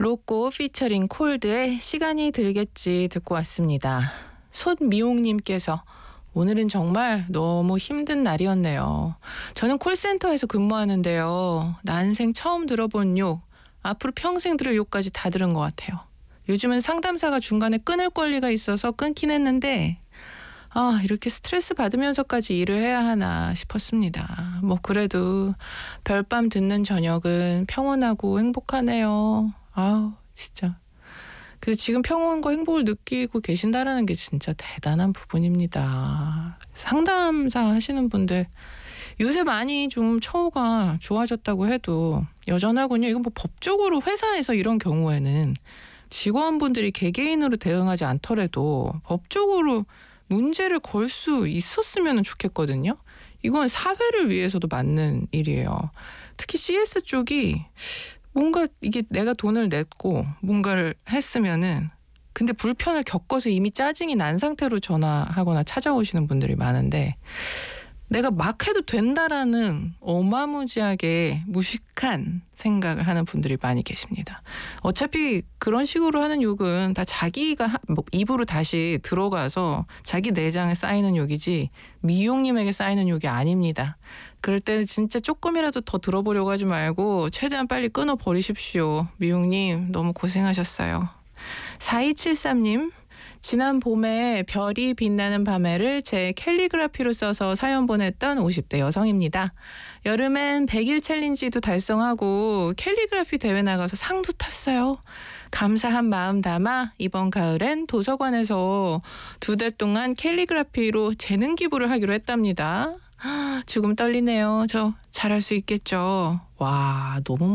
로꼬 피처링 콜드의 시간이 들겠지 듣고 왔습니다. 손미용님께서 오늘은 정말 너무 힘든 날이었네요. 저는 콜센터에서 근무하는데요. 난생 처음 들어본 욕, 앞으로 평생 들을 욕까지 다 들은 것 같아요. 요즘은 상담사가 중간에 끊을 권리가 있어서 끊긴 했는데 이렇게 스트레스 받으면서까지 일을 해야 하나 싶었습니다. 뭐 그래도 별밤 듣는 저녁은 평온하고 행복하네요. 진짜. 그래서 지금 평온과 행복을 느끼고 계신다라는 게 진짜 대단한 부분입니다. 상담사 하시는 분들 요새 많이 좀 처우가 좋아졌다고 해도 여전하군요. 이건 뭐 법적으로 회사에서 이런 경우에는 직원분들이 개개인으로 대응하지 않더라도 법적으로 문제를 걸 수 있었으면 좋겠거든요. 이건 사회를 위해서도 맞는 일이에요. 특히 CS 쪽이 뭔가 이게 내가 돈을 냈고 뭔가를 했으면은 근데 불편을 겪어서 이미 짜증이 난 상태로 전화하거나 찾아오시는 분들이 많은데 내가 막 해도 된다라는 어마무지하게 무식한 생각을 하는 분들이 많이 계십니다. 어차피 그런 식으로 하는 욕은 다 자기가 입으로 다시 들어가서 자기 내장에 쌓이는 욕이지 미용님에게 쌓이는 욕이 아닙니다. 그럴 때는 진짜 조금이라도 더 들어보려고 하지 말고 최대한 빨리 끊어버리십시오. 미용님 너무 고생하셨어요. 4273님. 지난 봄에 별이 빛나는 밤에를 제 캘리그라피로 써서 사연 보냈던 50대 여성입니다. 여름엔 100일 챌린지도 달성하고 캘리그라피 대회 나가서 상도 탔어요. 감사한 마음 담아 이번 가을엔 도서관에서 2달 동안 캘리그라피로 재능 기부를 하기로 했답니다. 조금 떨리네요. 저 잘할 수 있겠죠? 와, 너무